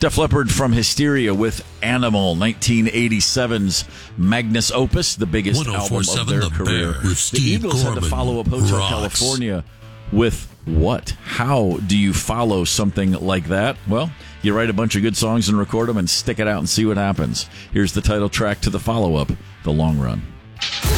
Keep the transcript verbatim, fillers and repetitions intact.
Def Leppard from Hysteria with Animal, nineteen eighty-seven's magnus opus, the biggest album of their the career. Bear with The Steve Eagles Gorman had to follow up Hotel rocks. California with what? How do you follow something like that? Well, you write a bunch of good songs and record them and stick it out and see what happens. Here's the title track to the follow-up, The Long Run.